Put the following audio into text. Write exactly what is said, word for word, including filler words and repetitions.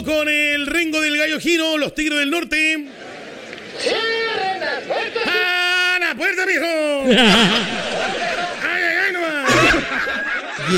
Vamos con el Rengo del Gallo Gino, los Tigres del Norte. ¡Cierren las puertas! ¡A la puerta, mijo!